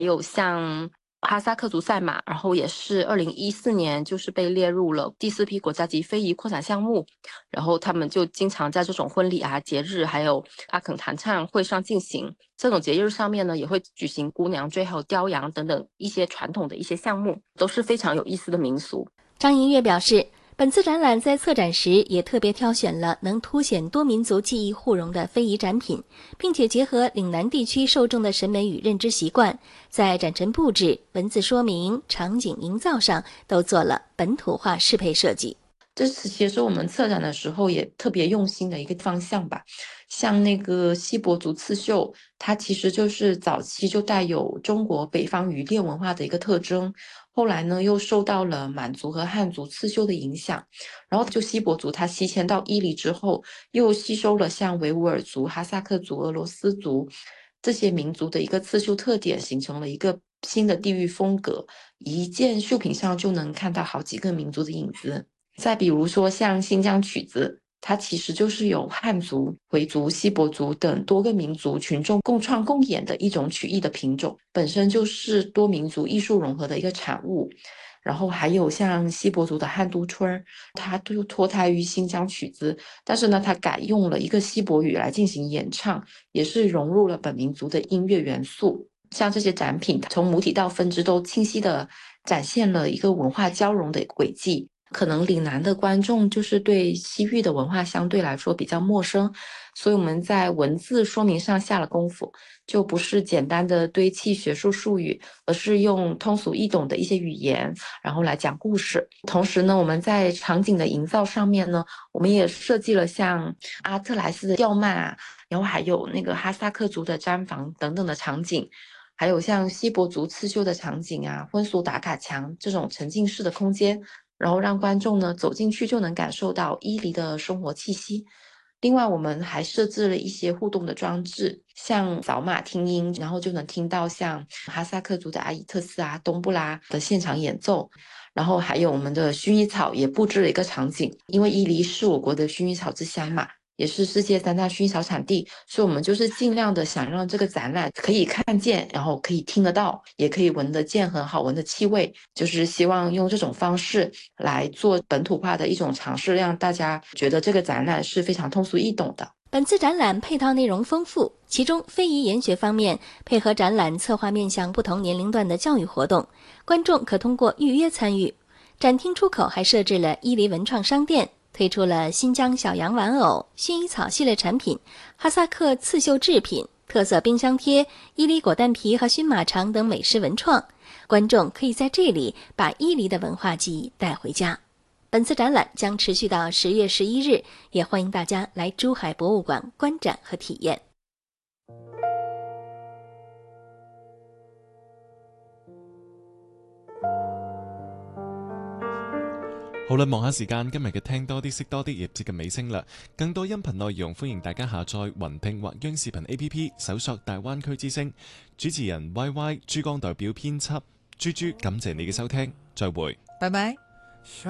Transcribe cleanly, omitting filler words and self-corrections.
有像哈萨克族赛马，然后也是2014年就是被列入了第4批国家级非遗扩展项目，然后他们就经常在这种婚礼啊、节日还有阿肯弹唱会上进行。这种节日上面呢，也会举行姑娘追还有雕羊等等一些传统的一些项目，都是非常有意思的民俗。 张银月表示，本次展览在策展时也特别挑选了能凸显多民族技艺互融的非遗展品，并且结合岭南地区受众的审美与认知习惯，在展陈布置、文字说明、场景营造上都做了本土化适配设计。 这是其实我们策展的时候也特别用心的一个方向吧。像那个锡伯族刺绣，它其实就是早期就带有中国北方渔猎文化的一个特征，后来呢又受到了满族和汉族刺绣的影响，然后就锡伯族它西迁到伊犁之后，又吸收了像维吾尔族、哈萨克族、俄罗斯族这些民族的一个刺绣特点，形成了一个新的地域风格，一件绣品上就能看到好几个民族的影子。再比如说像新疆曲子，它其实就是有汉族、回族、锡伯族等多个民族群众共创共演的一种曲艺的品种，本身就是多民族艺术融合的一个产物。然后还有像锡伯族的汉都春，它就脱胎于新疆曲子，但是呢，它改用了一个锡伯语来进行演唱，也是融入了本民族的音乐元素。像这些展品，从母体到分支都清晰地展现了一个文化交融的轨迹。可能岭南的观众就是对西域的文化相对来说比较陌生，所以我们在文字说明上下了功夫，就不是简单的堆砌学术术语，而是用通俗易懂的一些语言，然后来讲故事。同时呢，我们在场景的营造上面呢，我们也设计了像阿特莱斯的吊幔啊，然后还有那个哈萨克族的毡房等等的场景。还有像锡伯族刺绣的场景啊，婚俗打卡墙这种沉浸式的空间，然后让观众呢走进去就能感受到伊犁的生活气息。另外，我们还设置了一些互动的装置，像扫码听音，然后就能听到像哈萨克族的阿依特斯啊、东布拉的现场演奏。然后还有我们的薰衣草也布置了一个场景，因为伊犁是我国的薰衣草之乡嘛，也是世界3大薰衣草产地，所以我们就是尽量的想让这个展览可以看见，然后可以听得到，也可以闻得见很好闻的气味，就是希望用这种方式来做本土化的一种尝试，让大家觉得这个展览是非常通俗易懂的。 本次展览配套内容丰富，其中非遗研学方面配合展览策划面向不同年龄段的教育活动，观众可通过预约参与。展厅出口还设置了伊犁文创商店，推出了新疆小羊玩偶、薰衣草系列产品、哈萨克刺绣制品、特色冰箱贴、伊犁果蛋皮和熏马肠等美食文创，观众可以在这里把伊犁的文化记忆带回家。本次展览将持续到10月11日，也欢迎大家来珠海博物馆观展和体验。 好啦，望下時間，今日嘅聽多啲識多啲亦接近尾聲啦。更多音頻內容歡迎大家下載雲聽或央視頻 APP， 搜索大灣區之聲。主持人 YY 珠江代表編輯豬豬，感謝你嘅收聽，再會， 拜拜。